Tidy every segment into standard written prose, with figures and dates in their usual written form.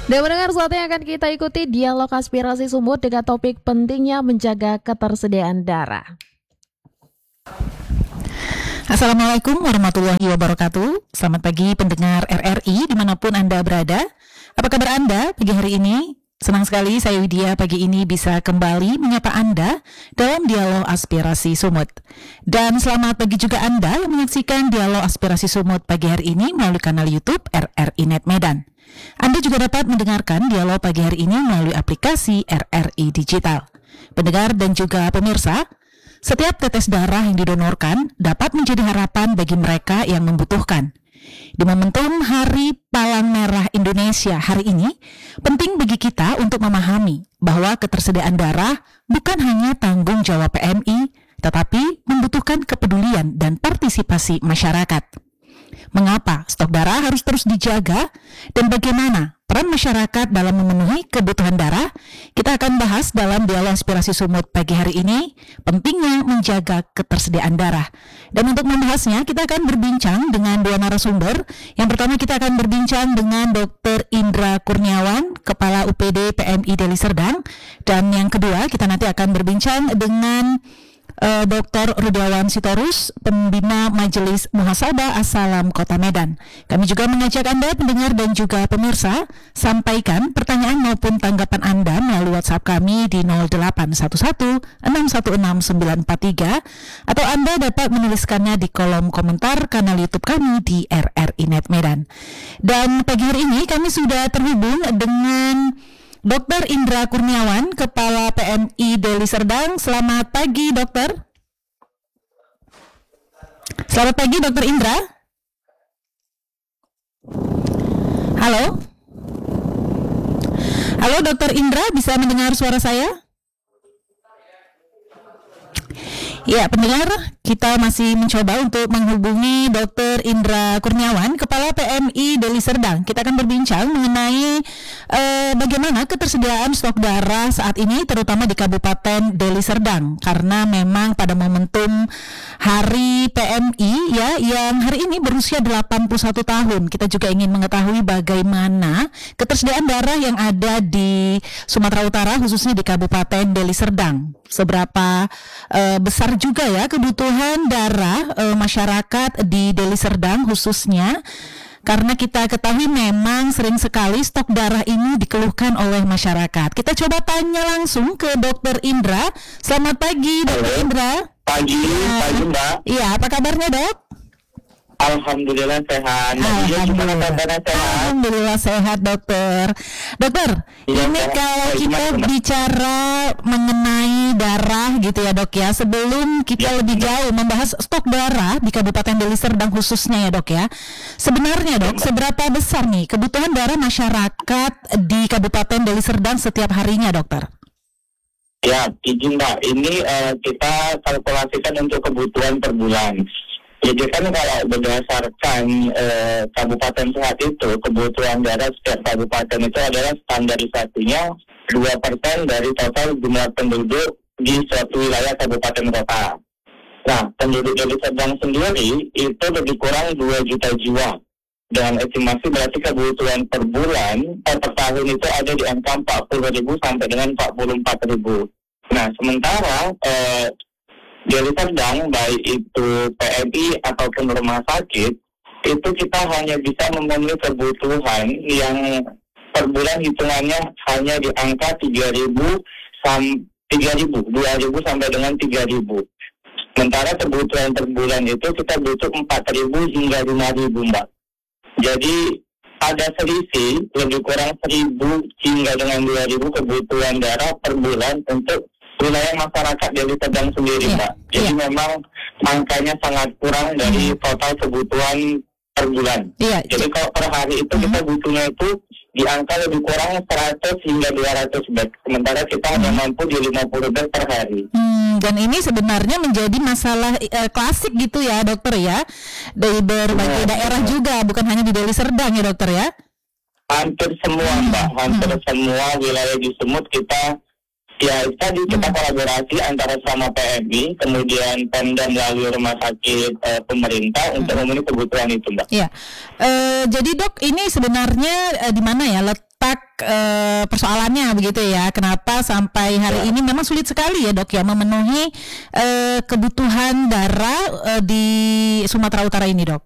Dan mendengar selanjutnya akan kita ikuti dialog aspirasi Sumut dengan topik pentingnya menjaga ketersediaan darah. Assalamualaikum warahmatullahi wabarakatuh. Selamat pagi pendengar RRI dimanapun Anda berada. Apa kabar Anda pagi hari ini? Senang sekali saya Widya pagi ini bisa kembali menyapa Anda dalam dialog aspirasi Sumut. Dan selamat pagi juga Anda yang menyaksikan dialog aspirasi Sumut pagi hari ini melalui kanal YouTube RRI Net Medan. Anda juga dapat mendengarkan dialog pagi hari ini melalui aplikasi RRI Digital. Pendengar dan juga pemirsa, setiap tetes darah yang didonorkan dapat menjadi harapan bagi mereka yang membutuhkan. Di momentum Hari Palang Merah Indonesia hari ini, penting bagi kita untuk memahami bahwa ketersediaan darah bukan hanya tanggung jawab PMI, tetapi membutuhkan kepedulian dan partisipasi masyarakat. Mengapa stok darah harus terus dijaga dan bagaimana peran masyarakat dalam memenuhi kebutuhan darah? Kita akan bahas dalam dialog aspirasi Sumut pagi hari ini, pentingnya menjaga ketersediaan darah. Dan untuk membahasnya, kita akan berbincang dengan dua narasumber. Yang pertama kita akan berbincang dengan Dr. Indra Kurniawan, Kepala UPD PMI Deli Serdang. Dan yang kedua, kita nanti akan berbincang dengan Dr. Rudiawan Sitorus, Pembina Majelis Muhasabah As-Salam Kota Medan. Kami juga mengajak Anda pendengar dan juga pemirsa sampaikan pertanyaan maupun tanggapan Anda melalui WhatsApp kami di 0811-616-943 atau Anda dapat menuliskannya di kolom komentar kanal YouTube kami di RRI Net Medan. Dan pagi hari ini kami sudah terhubung dengan Dr. Indra Kurniawan, Kepala PMI Deli Serdang. Selamat pagi, Dokter. Selamat pagi, Dr. Indra. Halo. Halo, Dr. Indra, bisa mendengar suara saya? Ya, pendengar, kita masih mencoba untuk menghubungi Dr. Indra Kurniawan, Kepala PMI Deli Serdang. Kita akan berbincang mengenai bagaimana ketersediaan stok darah saat ini, terutama di Kabupaten Deli Serdang. Karena memang pada momentum Hari PMI ya, yang hari ini berusia 81 tahun, kita juga ingin mengetahui bagaimana ketersediaan darah yang ada di Sumatera Utara, khususnya di Kabupaten Deli Serdang. Seberapa besar juga ya kebutuhan darah masyarakat di Deli Serdang khususnya, karena kita ketahui memang sering sekali stok darah ini dikeluhkan oleh masyarakat. Kita coba tanya langsung ke Dr. Indra. Selamat pagi, Dr. Indra. Pagi Mbak. Iya, apa kabarnya, Dok? Alhamdulillah sehat. Alhamdulillah sehat, Dokter. Dokter, ya, ini kalau kita bicara mengenai darah gitu ya, Dok ya, sebelum kita lebih jauh membahas stok darah di Kabupaten Deli Serdang khususnya ya, Dok ya. Sebenarnya, Dok, seberapa besar nih kebutuhan darah masyarakat di Kabupaten Deli Serdang setiap harinya, Dokter? Ya, izin Mbak, ini kita kalkulasikan untuk kebutuhan per bulan. Jadi kan kalau berdasarkan kabupaten sehat itu, kebutuhan darah setiap kabupaten itu adalah standarisasinya 2% dari total jumlah penduduk di suatu wilayah kabupaten kota. Nah, penduduk Deli Serdang sendiri itu lebih kurang 2 juta jiwa. Dengan estimasi berarti kebutuhan per bulan, per tahun itu ada di angka 40.000 sampai dengan 44.000. Nah, sementara Deli Serdang, baik itu PMI ataupun rumah sakit, itu kita hanya bisa memenuhi kebutuhan yang per bulan hitungannya hanya di angka 2.000 sampai dengan 3.000. Sementara kebutuhan per bulan itu kita butuh 4.000 hingga 5.000, Mbak. Jadi ada selisih lebih kurang 1.000 hingga dengan 2.000 kebutuhan darah per bulan untuk wilayah masyarakat Deli Serdang sendiri, Mbak. Jadi memang angkanya sangat kurang dari total kebutuhan per bulan. Jadi kalau per hari itu kita butuhnya itu di angka lebih kurang 100 hingga 200 bed. Sementara kita hanya mampu di 50 bed per hari. Dan ini sebenarnya menjadi masalah klasik gitu ya, Dokter ya. Dari berbagai daerah juga, bukan hanya di Deli Serdang ya, Dokter ya. Hampir semua, Mbak. Hampir semua wilayah di Sumut kita tadi kita kolaborasi antara sama PMI, kemudian Pemda melalui rumah sakit pemerintah untuk memenuhi kebutuhan itu, Mbak. Jadi Dok, ini sebenarnya di mana ya letak persoalannya begitu ya. Kenapa sampai hari ini memang sulit sekali ya dok ya memenuhi kebutuhan darah di Sumatera Utara ini dok?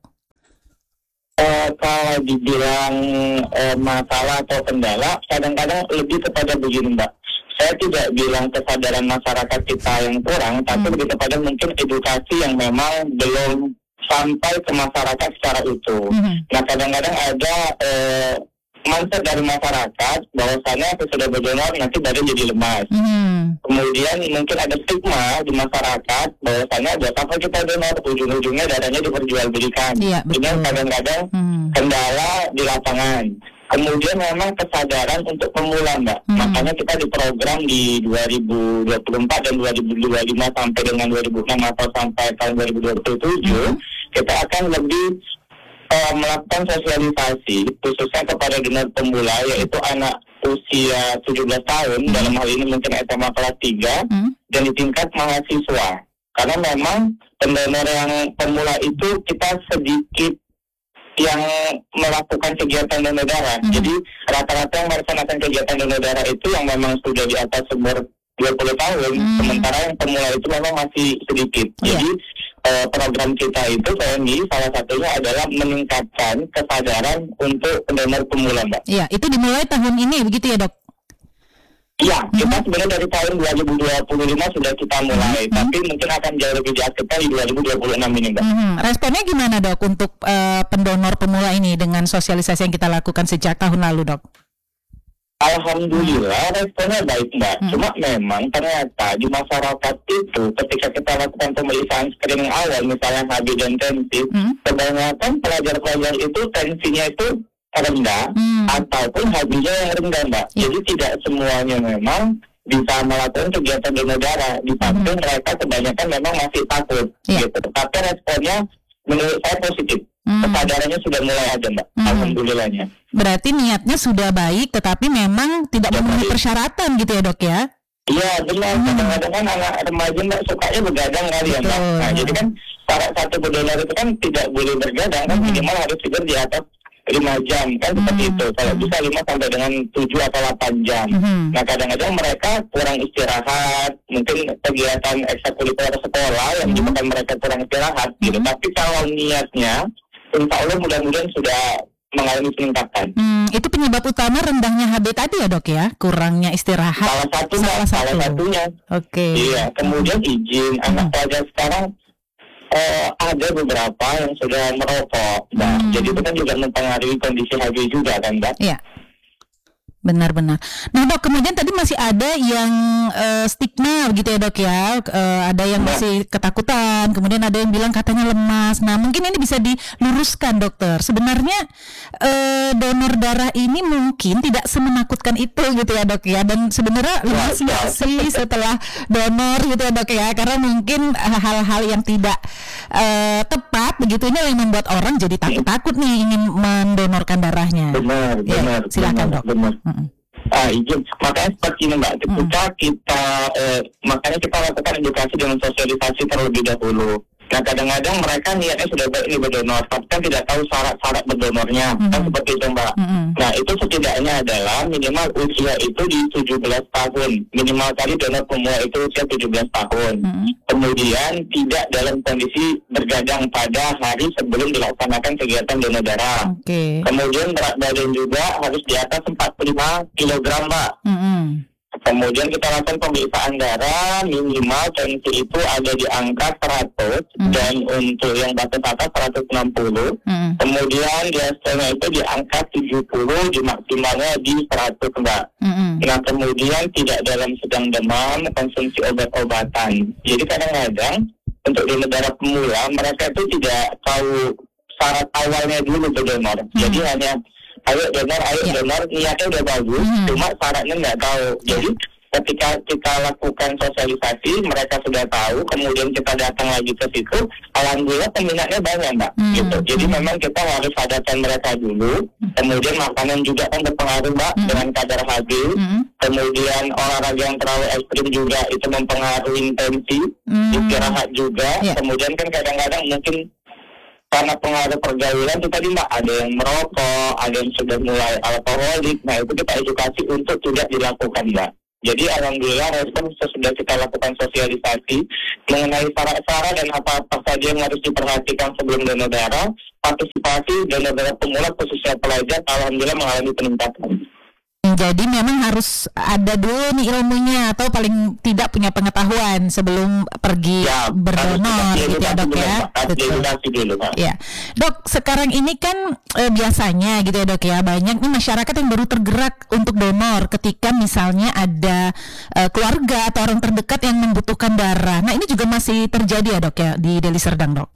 Kalau dibilang masalah atau kendala, kadang-kadang lebih kepada begini Mbak. Saya tidak bilang kesadaran masyarakat kita yang kurang, tapi lebih kepada mungkin edukasi yang memang belum sampai ke masyarakat secara utuh. Nah kadang-kadang ada mindset dari masyarakat bahwasannya sesudah berdonor nanti badan jadi lemas. Kemudian mungkin ada stigma di masyarakat bahwasannya buat apa kita donor, ujung-ujungnya darahnya diperjualbelikan. Iya, ini yang kadang-kadang kendala di lapangan. Kemudian memang kesadaran untuk pemula Mbak. Makanya kita di program di 2024 dan 2025 sampai dengan 2006 atau sampai tahun 2027 kita akan lebih melakukan sosialisasi khususnya kepada donor pemula, yaitu anak usia 17 tahun, dalam hal ini mungkin SMA kelas 3 dan di tingkat mahasiswa. Karena memang pendonor yang pemula itu kita sedikit yang melakukan kegiatan donor darah. Jadi rata-rata yang melaksanakan kegiatan donor darah itu yang memang sudah di atas umur 20 tahun, sementara yang pemula itu memang masih sedikit. Jadi program kita itu PMI salah satunya adalah meningkatkan kesadaran untuk pendonor pemula Mbak. Iya, itu dimulai tahun ini begitu ya dok? Iya, kita sebenarnya dari tahun 2025 sudah kita mulai, tapi mungkin akan jauh lebih diaktifkan di 2026 ini Mbak. Responnya gimana dok untuk pendonor pemula ini dengan sosialisasi yang kita lakukan sejak tahun lalu dok? Alhamdulillah responnya baik Mbak. Cuma memang ternyata di masyarakat itu ketika kita lakukan pemeriksaan screening awal misalnya HB dan tensi, kebanyakan pelajar-pelajar itu tensinya itu rendah ataupun HB-nya yang rendah Mbak. Jadi tidak semuanya memang bisa melakukan kegiatan donor darah. Di samping mereka kebanyakan memang masih takut gitu. Tapi responnya menurut saya positif. Kesadarannya sudah mulai ada Mbak. Alhamdulillahnya. Berarti niatnya sudah baik, tetapi memang tidak memenuhi persyaratan gitu ya dok ya? Iya benar. Kadang-kadang kan anak remaja Mbak sukanya begadang kali ya Mbak. Nah jadi kan syarat satu berdonor itu kan tidak boleh bergadang kan, minimal harus tidur di atas 5 jam kan seperti itu. Kalau bisa 5 sampai dengan 7 atau 8 jam. Nah kadang-kadang mereka kurang istirahat, mungkin kegiatan ekstrakurikuler sekolah yang menyebabkan mereka kurang istirahat gitu. Tapi kalau niatnya insya Allah mudah-mudahan sudah mengalami peningkatan. Itu penyebab utama rendahnya HB tadi ya dok ya? Kurangnya istirahat? Salah satunya. Oke. Iya, kemudian izin. Anak pelajar sekarang ada beberapa yang sudah merokok. Jadi itu kan juga mempengaruhi kondisi HB juga kan Mbak? Iya. Benar-benar. Nah dok, kemudian tadi masih ada yang stigma begitu ya dok ya, ada yang masih ketakutan, kemudian ada yang bilang katanya lemas. Nah mungkin ini bisa diluruskan dokter. Sebenarnya donor darah ini mungkin tidak semenakutkan itu gitu ya dok ya, dan sebenarnya lemas nggak sih setelah donor gitu ya dok ya, karena mungkin hal-hal yang tidak tepat begitu ini yang membuat orang jadi takut-takut nih ingin mendonorkan darahnya. Benar. Silakan dok. Izin. Makanya seperti ini Mbak, ketika kita makanya kita lakukan edukasi dengan sosialisasi terlebih dahulu. Nah kadang-kadang mereka niatnya sudah baik ini berdonor, tapi kan tidak tahu syarat-syarat berdonornya, kan seperti itu Mbak. Nah itu setidaknya adalah minimal usia itu di 17 tahun, minimal kali donor pemula itu usia 17 tahun. Kemudian tidak dalam kondisi bergadang pada hari sebelum dilaksanakan kegiatan donor darah. Kemudian berat badan juga harus di atas 45 kg Mbak. Kemudian kita lakukan pemeriksaan darah, minimal tensi itu ada di angka 100 dan untuk yang batas atas 160. Kemudian diastenya itu di angka 70, di maksimalnya di 100 Mbak. Nah kemudian tidak dalam sedang demam, konsumsi obat-obatan. Jadi kadang-kadang untuk di negara pemula mereka itu tidak tahu syarat awalnya dulu berdonor. Jadi hanya ayo donor, niatnya udah bagus, cuma syaratnya nggak tahu. Jadi ketika kita lakukan sosialisasi, mereka sudah tahu, kemudian kita datang lagi ke situ, alhamdulillah peminatnya banyak Mbak. Gitu. Jadi memang kita harus sadarkan mereka dulu, kemudian makanan juga kan berpengaruh Mbak dengan kadar HB, kemudian olahraga yang terlalu ekstrim juga itu mempengaruhi tensi, istirahat juga, kemudian kan kadang-kadang mungkin karena pengaruh pergaulan itu tadi Mbak, ada yang merokok, ada yang sudah mulai alkoholik. Nah itu kita edukasi untuk tidak dilakukan Mbak. Jadi alhamdulillah respon sesudah kita lakukan sosialisasi mengenai syarat-syarat dan apa-apa saja yang harus diperhatikan sebelum donor darah, partisipasi donor darah pemula khususnya pelajar alhamdulillah mengalami peningkatan. Jadi memang harus ada dulu nih ilmunya atau paling tidak punya pengetahuan sebelum pergi berdonor gitu ya dok ya. Betul. Ya dok, sekarang ini kan biasanya gitu ya dok ya, banyak nih masyarakat yang baru tergerak untuk donor ketika misalnya ada keluarga atau orang terdekat yang membutuhkan darah. Nah ini juga masih terjadi ya dok ya di Deli Serdang dok?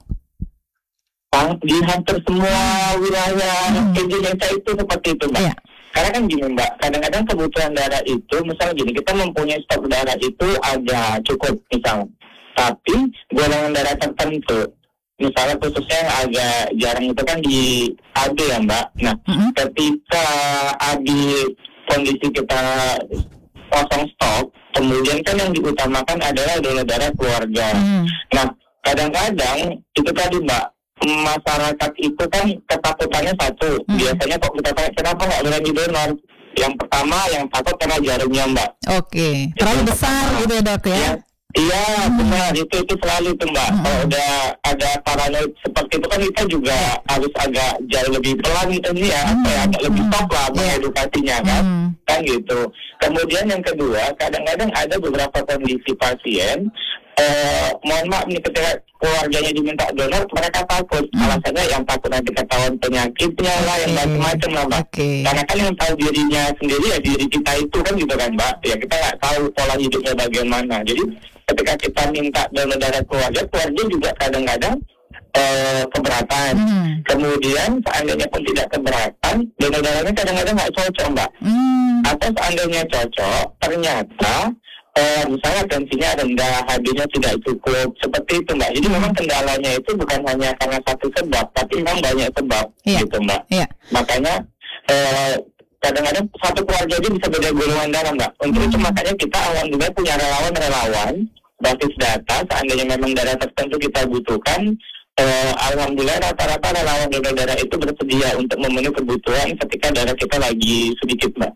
Di hampir semua wilayah Indonesia itu seperti itu Mbak. Yeah. Karena kan gini Mbak, kadang-kadang kebutuhan darah itu, misalnya gini, kita mempunyai stok darah itu ada cukup misalnya, tapi golongan darah tertentu, misalnya khususnya yang agak jarang itu kan di AB ya Mbak. Nah, ketika AB kondisi kita kosong stok, kemudian kan yang diutamakan adalah donor darah keluarga. Nah, kadang-kadang itu tadi Mbak, masyarakat itu kan ketakutannya satu. Biasanya kok kita tanya kenapa nggak berani donor? Yang pertama yang takut karena jarumnya Mbak. Oke. Terlalu besar gitu ya dok ya? Iya benar, itu selalu tuh Mbak. Kalau udah ada paranoid seperti itu kan kita juga harus agak jauh lebih pelan gitu ya, agak lebih top lah mengedukasinya kan gitu. Kemudian yang kedua, kadang-kadang ada beberapa kondisi pasien mohon maaf nih ketika keluarganya diminta donor mereka takut, alasannya yang takut nanti ketahuan penyakitnya lah, yang macam-macam lah Mbak. Karena kan yang tahu dirinya sendiri ya diri kita itu kan gitu kan Mbak, ya kita nggak tahu pola hidupnya bagaimana. Jadi ketika kita minta donor darah keluarga juga kadang-kadang keberatan. Kemudian seandainya pun tidak keberatan, donor darahnya kadang-kadang nggak cocok Mbak. Atau seandainya cocok, ternyata misalnya tensinya rendah, HB-nya tidak cukup, seperti itu Mbak. Jadi memang kendalanya itu bukan hanya karena satu sebab, tapi memang banyak sebab gitu Mbak. Makanya kadang-kadang satu keluarga aja bisa beda golongan darah Mbak. Untuk itu makanya kita alhamdulillah punya relawan basis data. Seandainya memang darah tertentu kita butuhkan, alhamdulillah rata-rata relawan donor darah itu bersedia untuk memenuhi kebutuhan ketika darah kita lagi sedikit Mbak.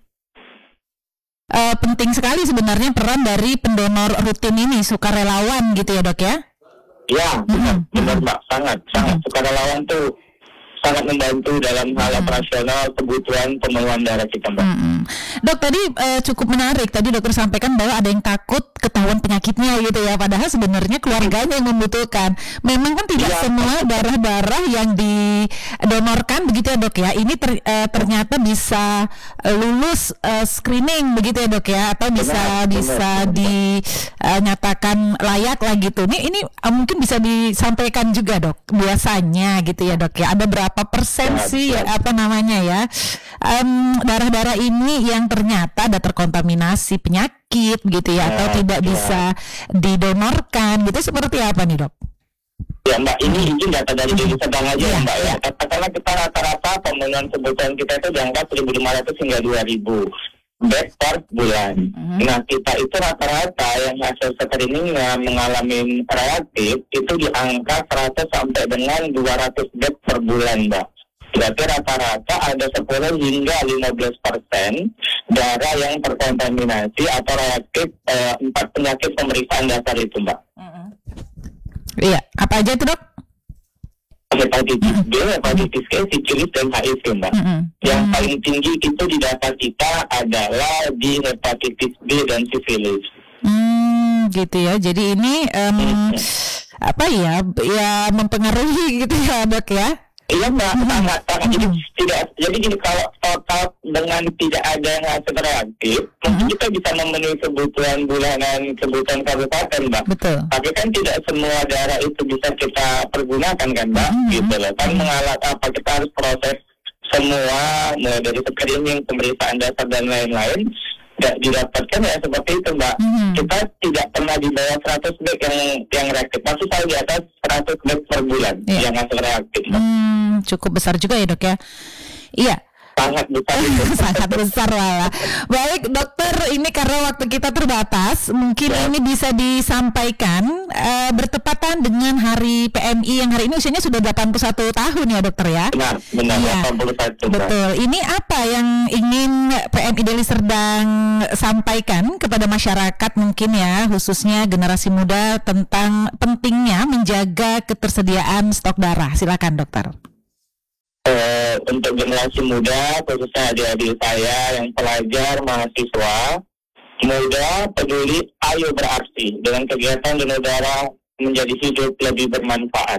Penting sekali sebenarnya peran dari pendonor rutin ini, sukarelawan gitu ya dok ya? Ya benar Mbak, sangat sukarelawan tuh sangat membantu dalam hal operasional kebutuhan pemenuhan darah kita Mbak. Dok tadi cukup menarik, tadi dokter sampaikan bahwa ada yang takut ketahuan penyakitnya gitu ya, padahal sebenarnya keluarganya yang membutuhkan. Memang kan tidak semua darah-darah yang didonorkan begitu ya dok ya, ini ternyata bisa lulus screening begitu ya dok ya, atau bisa dinyatakan layak lah gitu. Ini mungkin bisa disampaikan juga dok, biasanya gitu ya dok ya, ada berapa persen sih darah-darah ini yang ternyata ada terkontaminasi penyakit gitu ya, atau tidak bisa didonorkan gitu, seperti apa nih dok? Ya Mbak, ini data dari Deli Serdang aja ya Mbak ya. Katakanlah kita rata-rata pemenuhan kebutuhan kita itu di angka 1.500 hingga 2.000 bed per bulan. Nah kita itu rata-rata yang hasil screeningnya mengalami reaktif itu di angka 100 sampai dengan 200 bed per bulan Mbak. Berarti rata-rata ada 10 hingga 15% darah yang terkontaminasi atau reaktif 4 penyakit pemeriksaan dasar itu Mbak. Iya, apa aja itu dok? Hepatitis B, hepatitis C, sifilis dan HIV Mbak. Yang paling tinggi itu di data kita adalah di hepatitis B dan sifilis. Gitu ya. Jadi ini mempengaruhi gitu ya dok ya? Iya Mbak, sangat. Jadi gini, kalau total dengan tidak ada yang hasil reaktif, mungkin kita bisa memenuhi kebutuhan bulanan, kebutuhan kabupaten Mbak. Betul. Tapi kan tidak semua darah itu bisa kita pergunakan kan Mbak, gitu loh. Kan kita harus proses semua, mulai dari screening, pemeriksaan dasar dan lain-lain, tidak didapatkan ya seperti itu Mbak. Kita tidak pernah di bawah 100 bed yang reaktif, masih selalu di atas 100 bed per bulan yang hasil reaktif Mbak. Cukup besar juga ya dok ya. Iya. sangat besar itu. Sangat besar malah. Baik dokter, ini karena waktu kita terbatas, mungkin ini bisa disampaikan bertepatan dengan hari PMI yang hari ini usianya sudah 81 tahun ya dokter ya. Benar, Iya, 81. betul. Ini apa yang ingin PMI Deli Serdang sampaikan kepada masyarakat mungkin ya, khususnya generasi muda tentang pentingnya menjaga ketersediaan stok darah. Silakan dokter. Untuk generasi muda, khususnya adik-adik saya yang pelajar, mahasiswa, muda, peduli, ayo beraksi dengan kegiatan donor darah menjadi hidup lebih bermanfaat.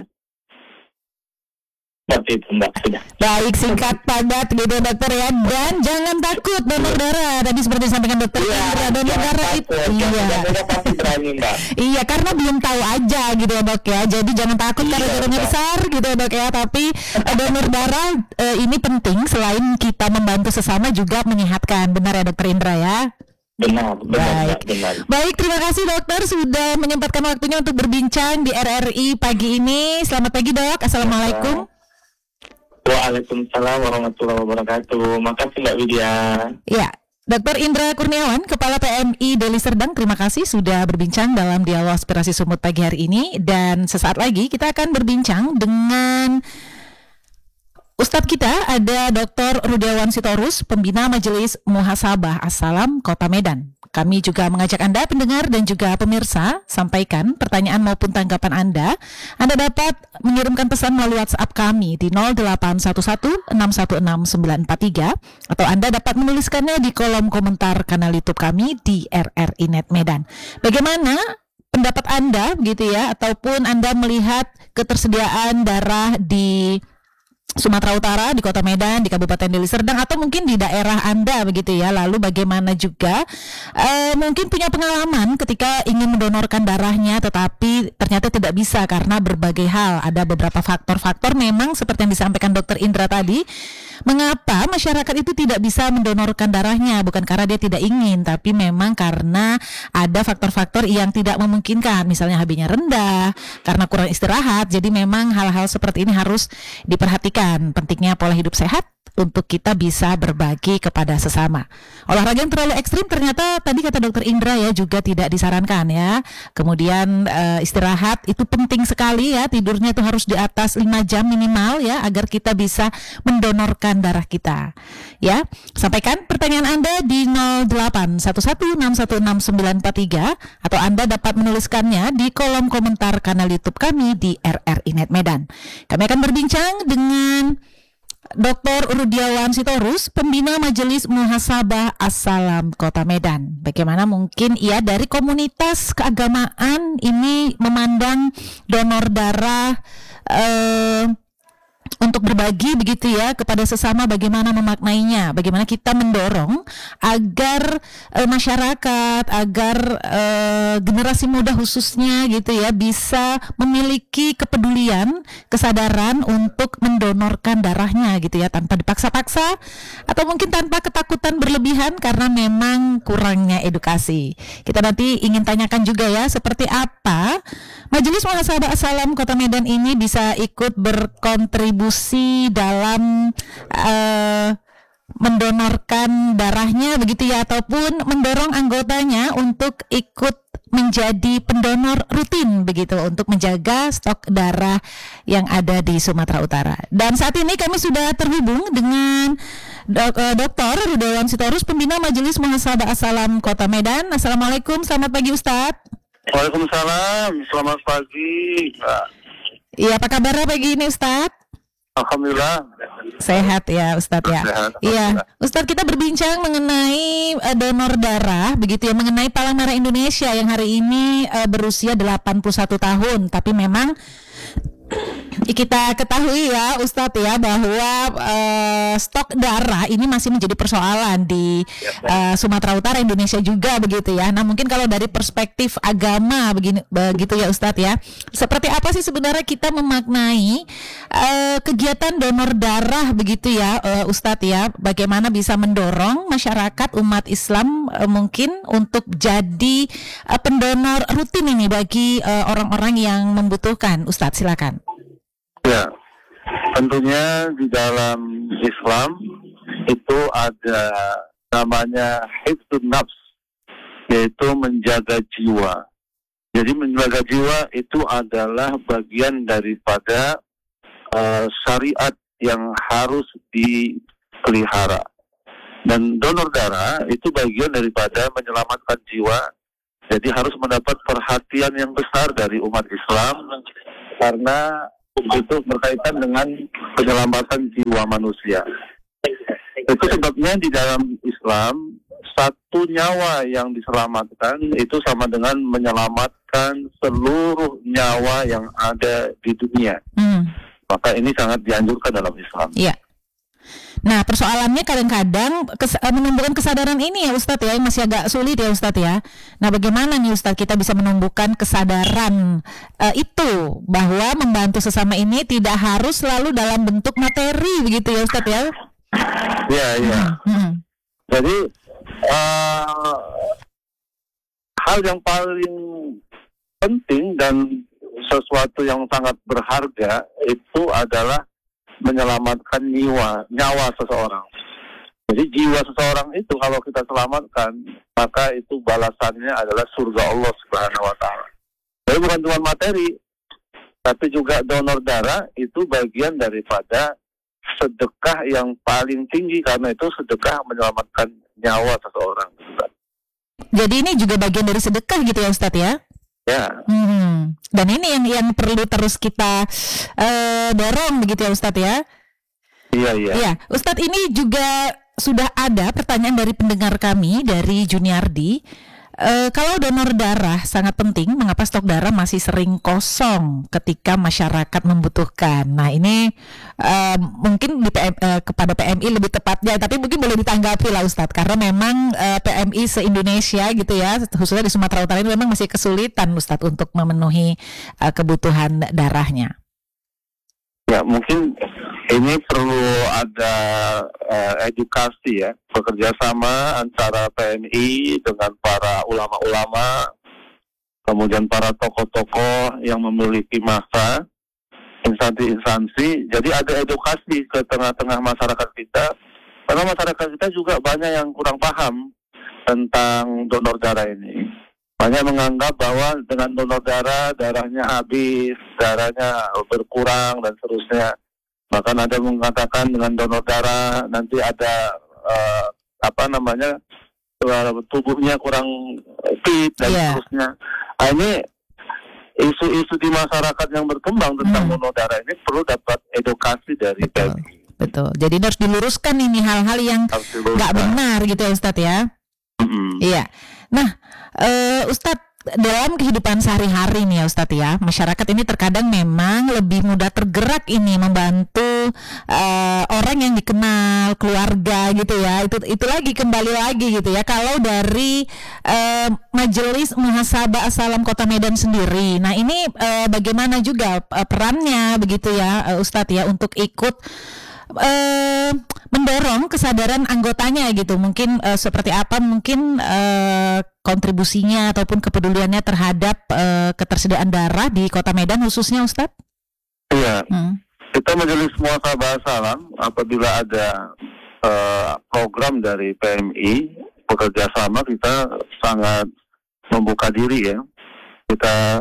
Seperti itu Mbak. Baik, singkat padat gitu dokter ya. Dan jangan takut donor darah. Tadi seperti disampaikan dokter Indra, donor darah itu pasti berani Mbak. Iya, karena belum tahu aja gitu ya dok ya. Jadi jangan takut karena darahnya besar gitu ya dok ya. Tapi donor darah ini penting, selain kita membantu sesama juga menyehatkan. Benar ya dokter Indra ya? Benar. Baik, terima kasih dokter sudah menyempatkan waktunya untuk berbincang di RRI pagi ini. Selamat pagi dok. Assalamualaikum. Waalaikumsalam warahmatullahi wabarakatuh. Makasih Mbak Widya. Ya, Dr. Indra Kurniawan, Kepala PMI Deli Serdang, terima kasih sudah berbincang dalam Dialog Aspirasi Sumut pagi hari ini. Dan sesaat lagi kita akan berbincang dengan Ustadz kita, ada Dr. Rudiawan Sitorus, Pembina Majelis Muhasabah As-Salam Kota Medan. Kami juga mengajak Anda pendengar dan juga pemirsa, sampaikan pertanyaan maupun tanggapan Anda. Anda dapat mengirimkan pesan melalui WhatsApp kami di 0811616943 atau Anda dapat menuliskannya di kolom komentar kanal YouTube kami di RRI Net Medan. Bagaimana pendapat Anda begitu ya, ataupun Anda melihat ketersediaan darah di Sumatera Utara, di Kota Medan, di Kabupaten Deli Serdang, atau mungkin di daerah Anda begitu ya. Lalu bagaimana juga mungkin punya pengalaman ketika ingin mendonorkan darahnya tetapi ternyata tidak bisa karena berbagai hal. Ada beberapa faktor-faktor memang seperti yang disampaikan Dr. Indra tadi. Mengapa masyarakat itu tidak bisa mendonorkan darahnya? Bukan karena dia tidak ingin, tapi memang karena ada faktor-faktor yang tidak memungkinkan. Misalnya HB-nya rendah, karena kurang istirahat. Jadi memang hal-hal seperti ini harus diperhatikan. Pentingnya pola hidup sehat untuk kita bisa berbagi kepada sesama. Olahraga yang terlalu ekstrim ternyata tadi kata Dr. Indra ya juga tidak disarankan ya. Kemudian istirahat itu penting sekali ya, tidurnya itu harus di atas 5 jam minimal ya agar kita bisa mendonorkan darah kita. Ya, sampaikan pertanyaan Anda di 0811616943 atau Anda dapat menuliskannya di kolom komentar kanal YouTube kami di RRI Net Medan. Kami akan berbincang dengan Dr. Rudiawan Sitorus, Pembina Majelis Muhasabah As-Salam Kota Medan. Bagaimana mungkin ia dari komunitas keagamaan ini memandang donor darah untuk berbagi begitu ya kepada sesama, bagaimana memaknainya, bagaimana kita mendorong agar masyarakat, agar generasi muda khususnya gitu ya bisa memiliki kepedulian, kesadaran untuk mendonorkan darahnya gitu ya tanpa dipaksa-paksa atau mungkin tanpa ketakutan berlebihan karena memang kurangnya edukasi. Kita nanti ingin tanyakan juga ya seperti apa Majelis Muhasabah As-Salam Kota Medan ini bisa ikut berkontribusi dalam mendonorkan darahnya begitu ya, ataupun mendorong anggotanya untuk ikut menjadi pendonor rutin begitu untuk menjaga stok darah yang ada di Sumatera Utara. Dan saat ini kami sudah terhubung dengan Dr. Rudiawan Sitorus, Pembina Majelis Muhasabah As-Salam Kota Medan. Assalamualaikum, selamat pagi Ustadz. Waalaikumsalam, selamat pagi Mbak. Iya, apa kabarnya pagi ini Ustadz? Alhamdulillah. Sehat ya Ustadz ya. Sehat, Iya, Ustadz kita berbincang mengenai donor darah begitu ya, mengenai Palang Merah Indonesia yang hari ini berusia 81 tahun, tapi memang kita ketahui ya Ustadz ya bahwa stok darah ini masih menjadi persoalan di Sumatera Utara, Indonesia juga begitu ya. Nah mungkin kalau dari perspektif agama begitu ya Ustadz ya, seperti apa sih sebenarnya kita memaknai kegiatan donor darah begitu ya Ustadz ya, bagaimana bisa mendorong masyarakat umat Islam mungkin untuk jadi pendonor rutin ini bagi orang-orang yang membutuhkan. Ustadz silakan. Ya, tentunya di dalam Islam itu ada namanya hifdzun nafs, yaitu menjaga jiwa. Jadi menjaga jiwa itu adalah bagian daripada syariat yang harus dipelihara. Dan donor darah itu bagian daripada menyelamatkan jiwa. Jadi harus mendapat perhatian yang besar dari umat Islam karena itu berkaitan dengan penyelamatan jiwa manusia. Itu sebabnya di dalam Islam satu nyawa yang diselamatkan itu sama dengan menyelamatkan seluruh nyawa yang ada di dunia. Maka ini sangat dianjurkan dalam Islam. Iya. Nah, persoalannya kadang-kadang menumbuhkan kesadaran ini ya Ustadz ya, yang masih agak sulit ya Ustadz ya. Nah, bagaimana nih Ustadz kita bisa menumbuhkan kesadaran itu bahwa membantu sesama ini tidak harus selalu dalam bentuk materi begitu ya Ustadz ya? Iya. Jadi hal yang paling penting dan sesuatu yang sangat berharga itu adalah menyelamatkan nyawa seseorang. Jadi jiwa seseorang itu kalau kita selamatkan, maka itu balasannya adalah surga Allah Subhanahu wa taala. Jadi bukan cuma materi, tapi juga donor darah itu bagian daripada sedekah yang paling tinggi karena itu sedekah menyelamatkan nyawa seseorang. Jadi ini juga bagian dari sedekah gitu ya Ustadz ya? Ya. Dan ini yang perlu terus kita dorong begitu ya Ustadz ya? Iya. Ustadz, ini juga sudah ada pertanyaan dari pendengar kami dari Juniardi. Kalau donor darah sangat penting, mengapa stok darah masih sering kosong ketika masyarakat membutuhkan? Nah ini mungkin kepada PMI lebih tepatnya, tapi mungkin boleh ditanggapi lah Ustadz, karena memang PMI se-Indonesia gitu ya, khususnya di Sumatera Utara ini memang masih kesulitan Ustadz untuk memenuhi kebutuhan darahnya. Ya, mungkin ini perlu ada edukasi ya, bekerja sama antara PMI dengan para ulama-ulama, kemudian para tokoh-tokoh yang memiliki massa, instansi-instansi. Jadi ada edukasi ke tengah-tengah masyarakat kita, karena masyarakat kita juga banyak yang kurang paham tentang donor darah ini. Banyak menganggap bahwa dengan donor darah, darahnya habis, darahnya berkurang, dan seterusnya. Bahkan ada mengatakan dengan donor darah nanti ada tubuhnya kurang fit dan seterusnya. Nah, ini isu-isu di masyarakat yang berkembang tentang donor darah ini perlu dapat edukasi dari PMI. Betul. Jadi harus diluruskan ini hal-hal yang nggak benar gitu ya Ustadz ya. Iya. Nah, Ustadz, dalam kehidupan sehari-hari nih ya Ustadz ya, masyarakat ini terkadang memang lebih mudah tergerak ini membantu orang yang dikenal, keluarga gitu ya. Itu lagi kembali lagi gitu ya. Kalau dari Majelis Muhasabah As-Salam Kota Medan sendiri, nah ini bagaimana juga perannya begitu ya Ustadz ya untuk ikut mendorong kesadaran anggotanya gitu, mungkin seperti apa mungkin kontribusinya ataupun kepeduliannya terhadap ketersediaan darah di Kota Medan khususnya Ustadz? Iya, kita Majelis Muhasabah As-Salam apabila ada program dari PMI bekerja sama, kita sangat membuka diri ya. Kita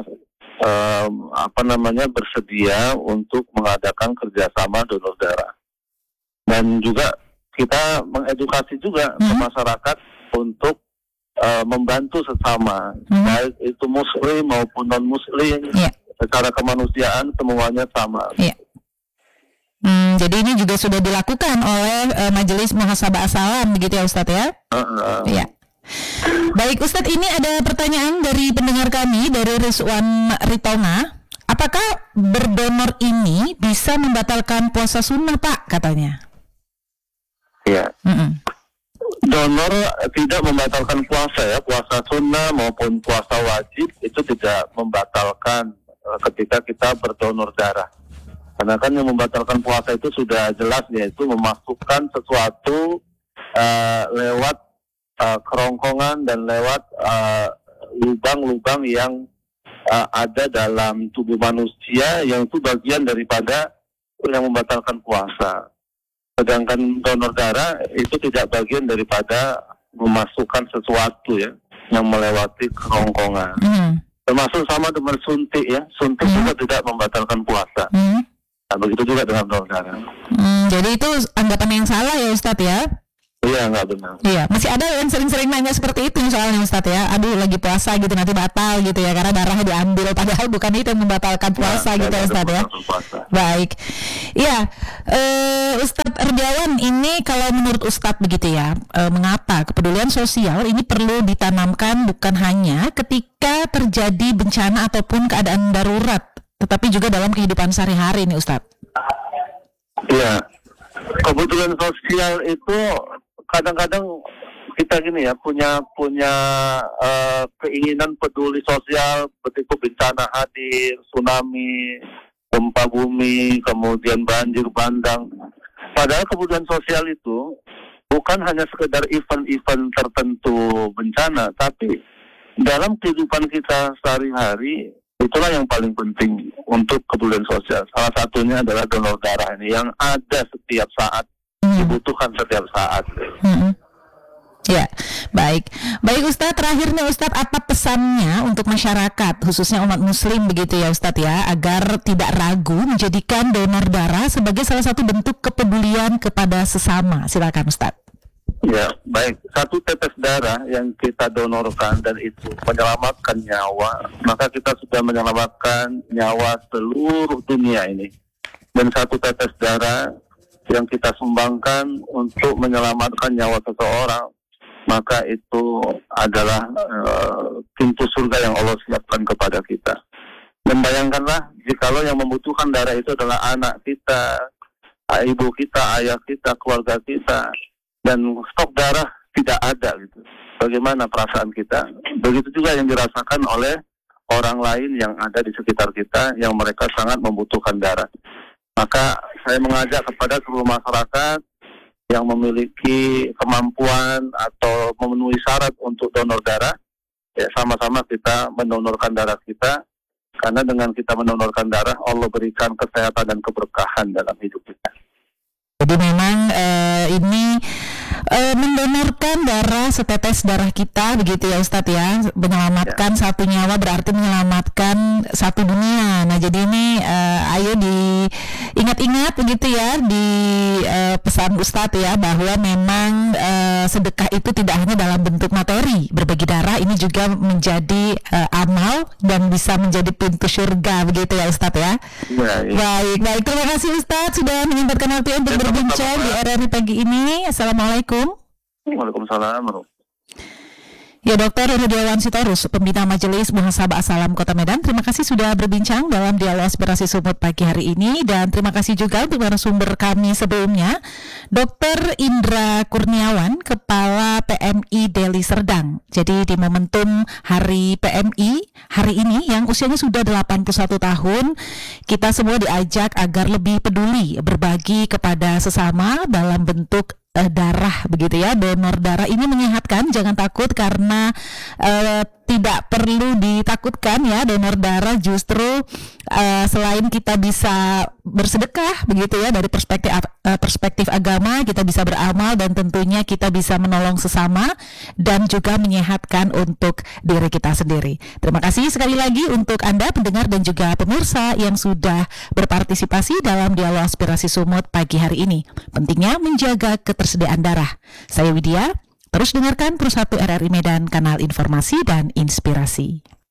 bersedia untuk mengadakan kerjasama donor darah. Dan juga kita mengedukasi juga ke masyarakat untuk membantu sesama, baik itu muslim maupun non-muslim, secara kemanusiaan semuanya sama. Jadi ini juga sudah dilakukan oleh Majelis Muhasabah As-Salam begitu ya Ustadz ya? Iya. Baik Ustadz, ini ada pertanyaan dari pendengar kami dari Rizwan Ritonga. Apakah berdonor ini bisa membatalkan puasa sunnah Pak katanya? Ya, donor tidak membatalkan puasa ya, puasa sunnah maupun puasa wajib itu tidak membatalkan ketika kita berdonor darah. Karena kan yang membatalkan puasa itu sudah jelas, yaitu memasukkan sesuatu lewat kerongkongan dan lewat lubang-lubang yang ada dalam tubuh manusia, yang itu bagian daripada yang membatalkan puasa. Sedangkan donor darah itu tidak bagian daripada memasukkan sesuatu ya yang melewati kerongkongan. Termasuk sama dengan suntik ya. Suntik juga tidak membatalkan puasa. Nah, begitu juga dengan donor darah. Jadi itu anggapan yang salah ya Ustadz ya? Iya, nggak benar. Iya, masih ada yang sering-sering nanya seperti itu soalnya Ustadz ya. Aduh, lagi puasa gitu nanti batal gitu ya karena darahnya diambil, padahal bukan itu yang membatalkan puasa gitu ya Ustadz ya. Baik. Iya, Ustadz Erdiawan, ini kalau menurut Ustadz begitu ya, mengapa kepedulian sosial ini perlu ditanamkan bukan hanya ketika terjadi bencana ataupun keadaan darurat, tetapi juga dalam kehidupan sehari-hari nih Ustadz? Iya, kepedulian sosial itu kadang-kadang kita gini ya punya keinginan peduli sosial begitu bencana hadir, tsunami, gempa bumi, kemudian banjir bandang. Padahal kepedulian sosial itu bukan hanya sekedar event-event tertentu bencana, tapi dalam kehidupan kita sehari-hari itulah yang paling penting untuk kepedulian sosial. Salah satunya adalah donor darah ini yang ada setiap saat, dibutuhkan setiap saat. Ya, baik Ustadz, terakhir nih Ustadz, apa pesannya untuk masyarakat khususnya umat muslim begitu ya Ustadz ya, agar tidak ragu menjadikan donor darah sebagai salah satu bentuk kepedulian kepada sesama? Silakan Ustadz. Ya, baik. Satu tetes darah yang kita donorkan dan itu menyelamatkan nyawa, maka kita sudah menyelamatkan nyawa seluruh dunia ini. Dan satu tetes darah yang kita sumbangkan untuk menyelamatkan nyawa seseorang, maka itu adalah pintu surga yang Allah siapkan kepada kita. Dan bayangkanlah jikalau yang membutuhkan darah itu adalah anak kita, ibu kita, ayah kita, keluarga kita, dan stok darah tidak ada gitu. Bagaimana perasaan kita? Begitu juga yang dirasakan oleh orang lain yang ada di sekitar kita yang mereka sangat membutuhkan darah. Maka saya mengajak kepada seluruh masyarakat yang memiliki kemampuan atau memenuhi syarat untuk donor darah, ya sama-sama kita mendonorkan darah kita, karena dengan kita mendonorkan darah, Allah berikan kesehatan dan keberkahan dalam hidup kita. Jadi memang ini mendonorkan darah, setetes darah kita begitu ya Ustadz ya, menyelamatkan satu nyawa berarti menyelamatkan satu dunia. Nah jadi ini ayo diingat-ingat begitu ya di pesan Ustadz ya, bahwa memang sedekah itu tidak hanya dalam bentuk materi, berbagi darah ini juga menjadi amal dan bisa menjadi pintu surga begitu ya Ustadz ya. Baik, terima kasih Ustadz sudah menyempatkan waktu untuk berbincang di RRI pagi ini. Assalamualaikum. Waalaikumsalam. Ya, Dr. Erdiawan Sitorus, Pembina Majelis Muhasabah As-Salam Kota Medan, terima kasih sudah berbincang dalam Dialog Aspirasi Sumut pagi hari ini, dan terima kasih juga untuk narasumber kami sebelumnya, Dr. Indra Kurniawan, Kepala PMI Deli Serdang. Jadi di momentum Hari PMI hari ini yang usianya sudah 81 tahun, kita semua diajak agar lebih peduli berbagi kepada sesama dalam bentuk darah begitu ya. Donor darah ini menyehatkan, jangan takut karena tidak perlu ditakutkan ya. Donor darah justru selain kita bisa bersedekah begitu ya, dari perspektif agama kita bisa beramal dan tentunya kita bisa menolong sesama dan juga menyehatkan untuk diri kita sendiri. Terima kasih sekali lagi untuk Anda pendengar dan juga pemirsa yang sudah berpartisipasi dalam Dialog Aspirasi Sumut pagi hari ini. Pentingnya menjaga ketersediaan darah. Saya Widya. Terus dengarkan Plus 1 RRI Medan, kanal informasi dan inspirasi.